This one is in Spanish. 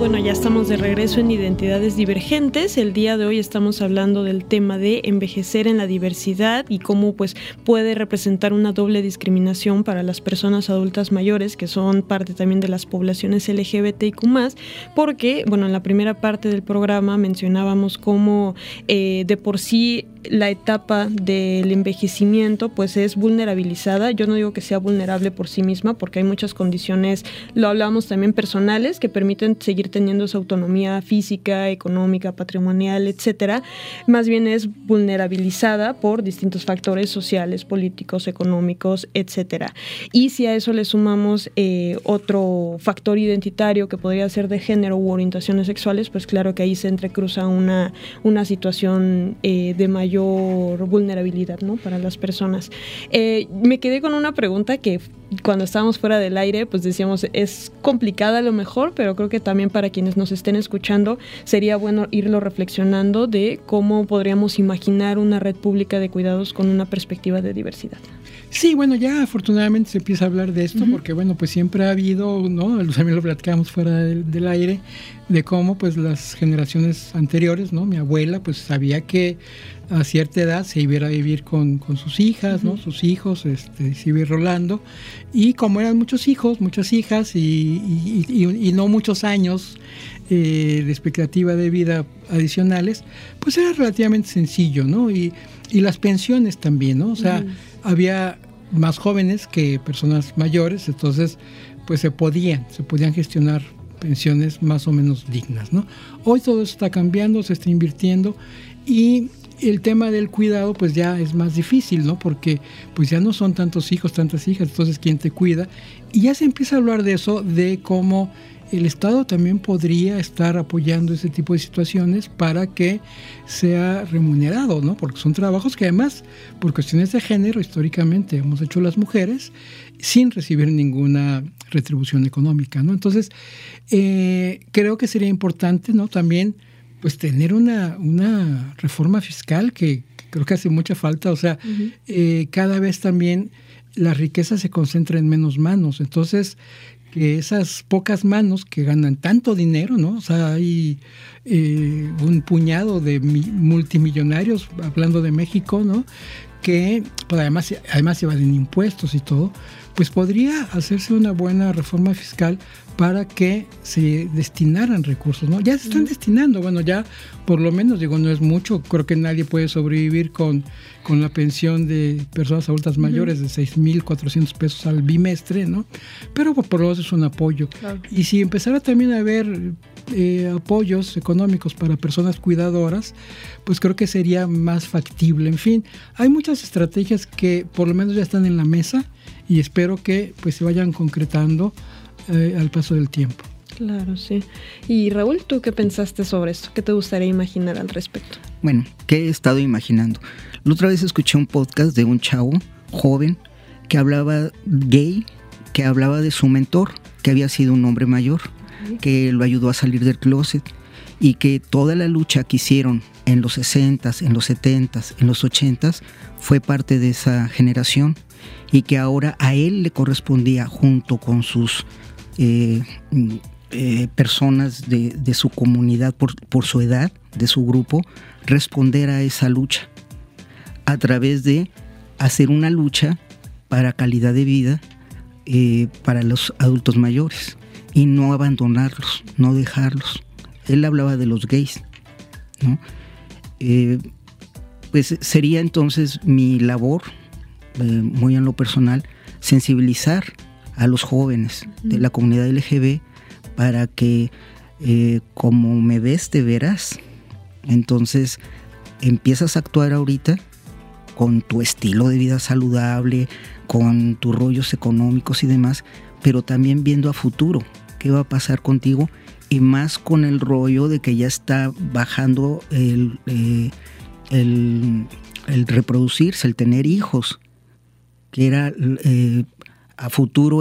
bueno, ya estamos de regreso en Identidades Divergentes. El día de hoy estamos hablando del tema de envejecer en la diversidad y cómo pues puede representar una doble discriminación para las personas adultas mayores, que son parte también de las poblaciones LGBTIQ+, porque, bueno, en la primera parte del programa mencionábamos cómo de por sí la etapa del envejecimiento pues es vulnerabilizada. Yo no digo que sea vulnerable por sí misma, porque hay muchas condiciones, lo hablábamos también, personales, que permiten seguir teniendo esa autonomía física, económica, patrimonial, etcétera. Más bien es vulnerabilizada por distintos factores sociales, políticos, económicos, etcétera. Y si a eso le sumamos otro factor identitario que podría ser de género u orientaciones sexuales, pues claro que ahí se entrecruza una situación de mayor vulnerabilidad, ¿no?, para las personas. Me quedé con una pregunta que cuando estábamos fuera del aire, pues decíamos, es complicada a lo mejor, pero creo que también para quienes nos estén escuchando sería bueno irlo reflexionando de cómo podríamos imaginar una red pública de cuidados con una perspectiva de diversidad. Sí, bueno, ya afortunadamente se empieza a hablar de esto, porque bueno, pues siempre ha habido, ¿no? También lo platicamos fuera del aire, de cómo pues las generaciones anteriores, ¿no? Mi abuela pues sabía que a cierta edad se iba a vivir con sus hijas, ¿no? Sus hijos, se iba a ir rolando, y como eran muchos hijos, muchas hijas y no muchos años de expectativa de vida adicionales, pues era relativamente sencillo, ¿no? Y las pensiones también, ¿no? O sea, había más jóvenes que personas mayores, entonces pues se podían gestionar pensiones más o menos dignas, ¿no? Hoy todo eso está cambiando, se está invirtiendo, y el tema del cuidado pues ya es más difícil, ¿no? Porque pues ya no son tantos hijos, tantas hijas, entonces ¿quién te cuida? Y ya se empieza a hablar de eso, de cómo el Estado también podría estar apoyando ese tipo de situaciones para que sea remunerado, ¿no? Porque son trabajos que además, por cuestiones de género, históricamente hemos hecho las mujeres sin recibir ninguna retribución económica, ¿no? Entonces, creo que sería importante, ¿no?, también pues tener una reforma fiscal que creo que hace mucha falta. O sea, cada vez también la riqueza se concentra en menos manos, entonces que esas pocas manos que ganan tanto dinero, ¿no? O sea, hay un puñado de multimillonarios, hablando de México, ¿no?, que pues además evaden impuestos y todo, pues podría hacerse una buena reforma fiscal para que se destinaran recursos, ¿no? Ya se están destinando, bueno, ya por lo menos, digo, no es mucho, creo que nadie puede sobrevivir con la pensión de personas adultas mayores de 6,400 pesos al bimestre, ¿no? Pero por lo menos es un apoyo. Claro. Y si empezara también a haber apoyos económicos para personas cuidadoras, pues creo que sería más factible. En fin, hay muchas estrategias que por lo menos ya están en la mesa y espero que pues se vayan concretando al paso del tiempo. Claro, sí. Y Raúl, ¿tú qué pensaste sobre esto? ¿Qué te gustaría imaginar al respecto? Bueno, ¿qué he estado imaginando? La otra vez escuché un podcast de un chavo joven que hablaba gay, que hablaba de su mentor, que había sido un hombre mayor, que lo ayudó a salir del closet, y que toda la lucha que hicieron en los 60s, en los 70s, en los 80s, fue parte de esa generación, y que ahora a él le correspondía, junto con sus personas de su comunidad, por su edad, de su grupo, responder a esa lucha a través de hacer una lucha para calidad de vida para los adultos mayores y no abandonarlos, no dejarlos. Él hablaba de los gays, ¿no? Pues sería entonces mi labor, muy en lo personal, sensibilizar a los jóvenes de la comunidad LGB para que como me ves te verás. Entonces empiezas a actuar ahorita con tu estilo de vida saludable, con tus rollos económicos y demás, pero también viendo a futuro qué va a pasar contigo, y más con el rollo de que ya está bajando el reproducirse, el tener hijos, que era a futuro